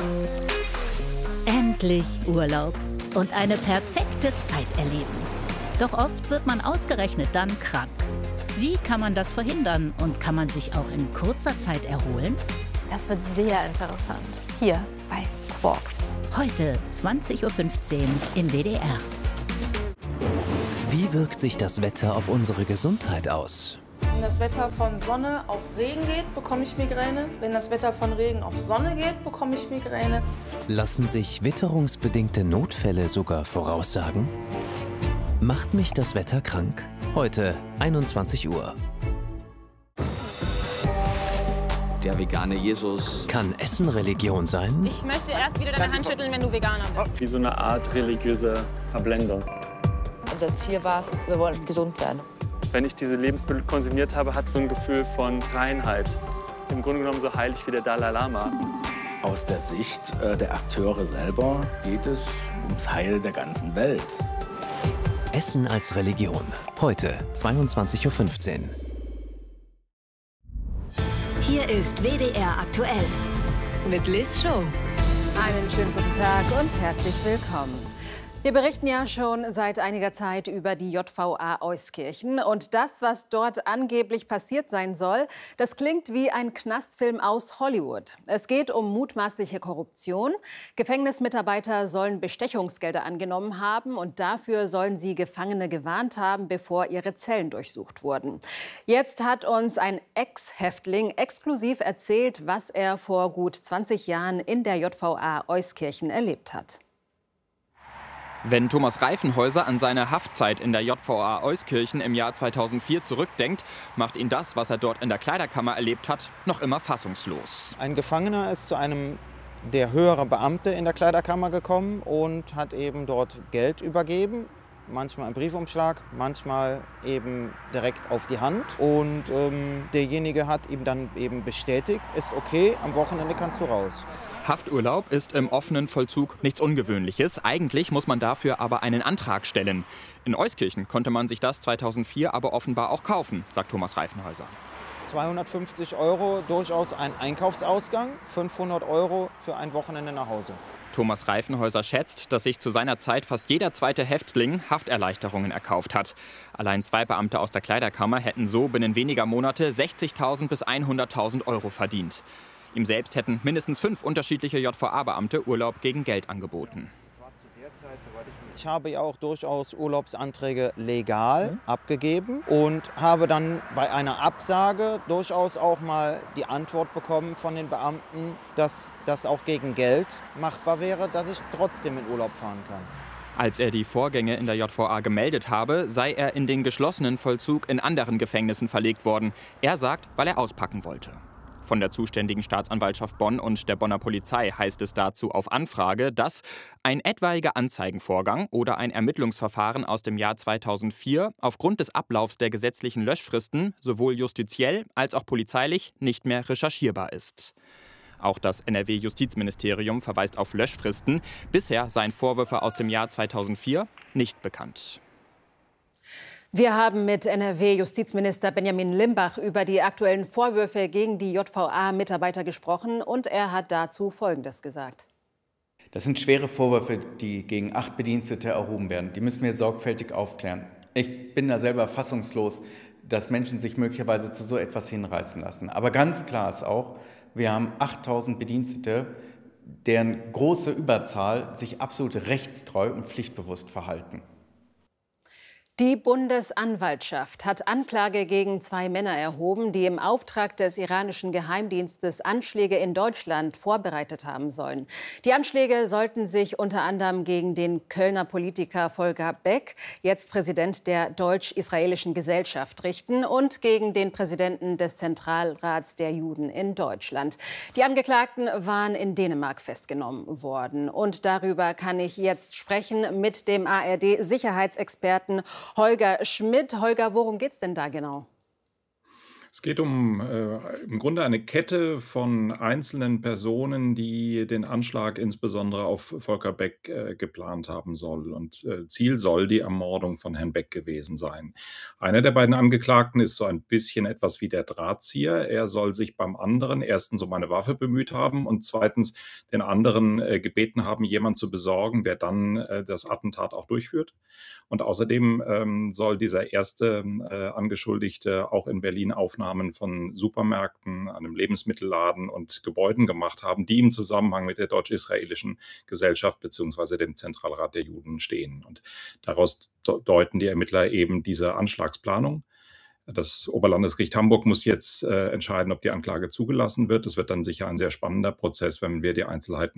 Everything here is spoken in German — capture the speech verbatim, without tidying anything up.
Endlich Urlaub und eine perfekte Zeit erleben. Doch oft wird man ausgerechnet dann krank. Wie kann man das verhindern und kann man sich auch in kurzer Zeit erholen? Das wird sehr interessant, hier bei Quarks. Heute zwanzig Uhr fünfzehn im W D R. Wie wirkt sich das Wetter auf unsere Gesundheit aus? Wenn das Wetter von Sonne auf Regen geht, bekomme ich Migräne. Wenn das Wetter von Regen auf Sonne geht, bekomme ich Migräne. Lassen sich witterungsbedingte Notfälle sogar voraussagen? Macht mich das Wetter krank? Heute einundzwanzig Uhr. Der vegane Jesus. Kann Essen Religion sein? Ich möchte erst wieder deine Hand schütteln, wenn du Veganer bist. Wie so eine Art religiöse Verblendung. Unser Ziel war es, wir wollen gesund werden. Wenn ich diese Lebensmittel konsumiert habe, hatte ich so ein Gefühl von Reinheit. Im Grunde genommen so heilig wie der Dalai Lama. Aus der Sicht äh, der Akteure selber geht es ums Heil der ganzen Welt. Essen als Religion. Heute zweiundzwanzig Uhr fünfzehn. Hier ist W D R aktuell mit Liz Show. Einen schönen guten Tag und herzlich willkommen. Wir berichten ja schon seit einiger Zeit über die J V A Euskirchen. Und das, was dort angeblich passiert sein soll, das klingt wie ein Knastfilm aus Hollywood. Es geht um mutmaßliche Korruption. Gefängnismitarbeiter sollen Bestechungsgelder angenommen haben und dafür sollen sie Gefangene gewarnt haben, bevor ihre Zellen durchsucht wurden. Jetzt hat uns ein Ex-Häftling exklusiv erzählt, was er vor gut zwanzig Jahren in der J V A Euskirchen erlebt hat. Wenn Thomas Reifenhäuser an seine Haftzeit in der J V A Euskirchen im Jahr zweitausendvier zurückdenkt, macht ihn das, was er dort in der Kleiderkammer erlebt hat, noch immer fassungslos. Ein Gefangener ist zu einem der höheren Beamte in der Kleiderkammer gekommen und hat eben dort Geld übergeben. Manchmal im Briefumschlag, manchmal eben direkt auf die Hand. Und ähm, derjenige hat ihm dann eben bestätigt, ist okay, am Wochenende kannst du raus. Hafturlaub ist im offenen Vollzug nichts Ungewöhnliches. Eigentlich muss man dafür aber einen Antrag stellen. In Euskirchen konnte man sich das zweitausendvier aber offenbar auch kaufen, sagt Thomas Reifenhäuser. zweihundertfünfzig Euro durchaus ein Einkaufsausgang, fünfhundert Euro für ein Wochenende nach Hause. Thomas Reifenhäuser schätzt, dass sich zu seiner Zeit fast jeder zweite Häftling Hafterleichterungen erkauft hat. Allein zwei Beamte aus der Kleiderkammer hätten so binnen weniger Monate sechzigtausend bis hunderttausend Euro verdient. Ihm selbst hätten mindestens fünf unterschiedliche J V A-Beamte Urlaub gegen Geld angeboten. Ich habe ja auch durchaus Urlaubsanträge legal abgegeben und habe dann bei einer Absage durchaus auch mal die Antwort bekommen von den Beamten, dass das auch gegen Geld machbar wäre, dass ich trotzdem in Urlaub fahren kann. Als er die Vorgänge in der J V A gemeldet habe, sei er in den geschlossenen Vollzug in anderen Gefängnissen verlegt worden. Er sagt, weil er auspacken wollte. Von der zuständigen Staatsanwaltschaft Bonn und der Bonner Polizei heißt es dazu auf Anfrage, dass ein etwaiger Anzeigenvorgang oder ein Ermittlungsverfahren aus dem Jahr zweitausendvier aufgrund des Ablaufs der gesetzlichen Löschfristen sowohl justiziell als auch polizeilich nicht mehr recherchierbar ist. Auch das N R W-Justizministerium verweist auf Löschfristen. Bisher seien Vorwürfe aus dem Jahr zweitausendvier nicht bekannt. Wir haben mit N R W-Justizminister Benjamin Limbach über die aktuellen Vorwürfe gegen die J V A-Mitarbeiter gesprochen und er hat dazu Folgendes gesagt. Das sind schwere Vorwürfe, die gegen acht Bedienstete erhoben werden. Die müssen wir sorgfältig aufklären. Ich bin da selber fassungslos, dass Menschen sich möglicherweise zu so etwas hinreißen lassen. Aber ganz klar ist auch, wir haben achttausend Bedienstete, deren große Überzahl sich absolut rechtstreu und pflichtbewusst verhalten. Die Bundesanwaltschaft hat Anklage gegen zwei Männer erhoben, die im Auftrag des iranischen Geheimdienstes Anschläge in Deutschland vorbereitet haben sollen. Die Anschläge sollten sich unter anderem gegen den Kölner Politiker Volker Beck, jetzt Präsident der Deutsch-Israelischen Gesellschaft, richten und gegen den Präsidenten des Zentralrats der Juden in Deutschland. Die Angeklagten waren in Dänemark festgenommen worden. Und darüber kann ich jetzt sprechen mit dem A R D-Sicherheitsexperten Holger Schmidt. Holger, worum geht's denn da genau? Es geht um äh, im Grunde eine Kette von einzelnen Personen, die den Anschlag insbesondere auf Volker Beck äh, geplant haben soll. Und äh, Ziel soll die Ermordung von Herrn Beck gewesen sein. Einer der beiden Angeklagten ist so ein bisschen etwas wie der Drahtzieher. Er soll sich beim anderen erstens um eine Waffe bemüht haben und zweitens den anderen äh, gebeten haben, jemanden zu besorgen, der dann äh, das Attentat auch durchführt. Und außerdem ähm, soll dieser erste äh, Angeschuldigte auch in Berlin Aufnahmen von Supermärkten, einem Lebensmittelladen und Gebäuden gemacht haben, die im Zusammenhang mit der deutsch-israelischen Gesellschaft bzw. dem Zentralrat der Juden stehen. Und daraus deuten die Ermittler eben diese Anschlagsplanung. Das Oberlandesgericht Hamburg muss jetzt äh, entscheiden, ob die Anklage zugelassen wird. Es wird dann sicher ein sehr spannender Prozess, wenn wir die Einzelheiten